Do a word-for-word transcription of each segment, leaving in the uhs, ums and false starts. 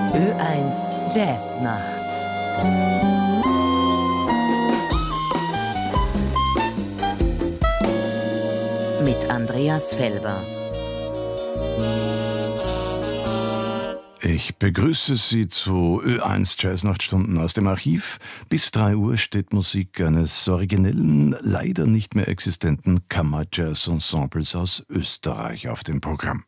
Ö eins Jazznacht. Mit Andreas Felber. Ich begrüße Sie zu Ö eins Jazznachtstunden aus dem Archiv. Bis drei Uhr steht Musik eines originellen, leider nicht mehr existenten Kammer-Jazz-Ensembles aus Österreich auf dem Programm.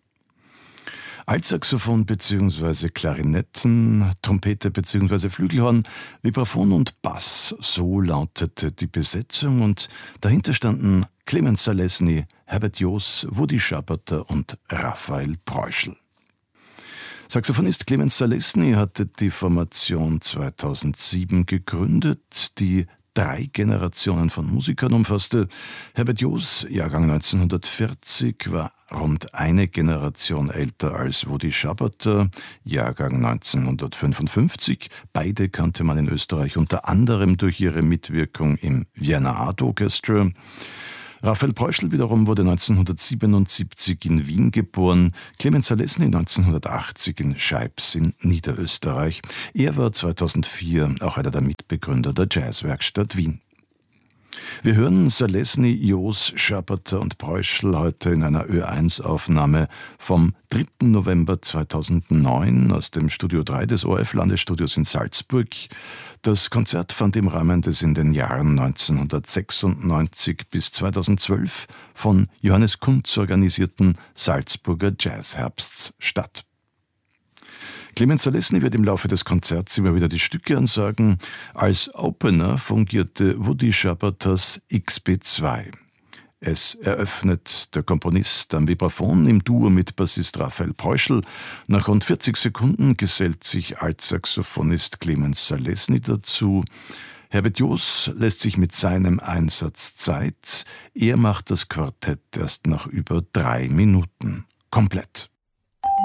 Altsaxophon bzw. Klarinetten, Trompete bzw. Flügelhorn, Vibraphon und Bass, so lautete die Besetzung, und dahinter standen Clemens Zalesny, Herbert Joos, Woody Schaberter und Raphael Preuschl. Saxophonist Clemens Zalesny hatte die Formation zweitausendsieben gegründet, die drei Generationen von Musikern umfasste. Herbert Joos, Jahrgang neunzehnhundertvierzig, war rund eine Generation älter als Woody Schaberter, Jahrgang neunzehnhundertfünfundfünfzig. Beide kannte man in Österreich unter anderem durch ihre Mitwirkung im Vienna Art Orchestra. Raphael Preuschl wiederum wurde neunzehnhundertsiebenundsiebzig in Wien geboren, Clemens Zalesny neunzehnhundertachtzig in Scheibbs in Niederösterreich. Er war zweitausendvier auch einer der Mitbegründer der Jazzwerkstatt Wien. Wir hören Zalesny, Joos, Schaberter und Preuschl heute in einer Ö eins Aufnahme vom dritten November zweitausendneun aus dem Studio drei des O R F-Landesstudios in Salzburg. Das Konzert fand im Rahmen des in den Jahren neunzehnhundertsechsundneunzig bis zweitausendzwölf von Johannes Kuntz organisierten Salzburger Jazzherbsts statt. Clemens Zalesny wird im Laufe des Konzerts immer wieder die Stücke ansagen. Als Opener fungierte Woody Schaberters X B zwei. Es eröffnet der Komponist am Vibraphon im Duo mit Bassist Raphael Preuschl. Nach rund vierzig Sekunden gesellt sich Altsaxophonist Clemens Zalesny dazu. Herbert Joos lässt sich mit seinem Einsatz Zeit. Er macht das Quartett erst nach über drei Minuten komplett.